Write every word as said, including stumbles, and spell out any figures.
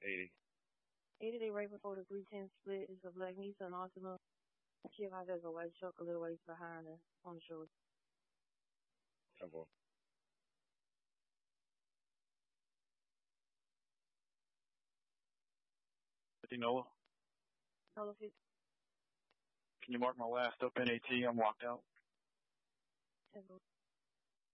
eighty. eighty day right before the three ten split is a black Nissan Altima. She arrived as a white truck a little ways behind her on the shoulder. Temple. fifty Nola. Hello, fifty. Can you mark my last up N A T? I'm locked out. Temple.